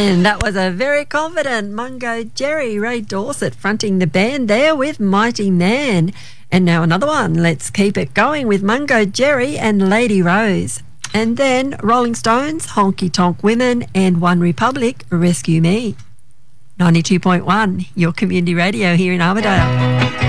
And that was a very confident Mungo Jerry. Ray Dorset fronting the band there with Mighty Man. And now another one. Let's keep it going with Mungo Jerry and Lady Rose. And then Rolling Stones, Honky Tonk Women, and One Republic, Rescue Me. 92.1, your community radio here in Armidale.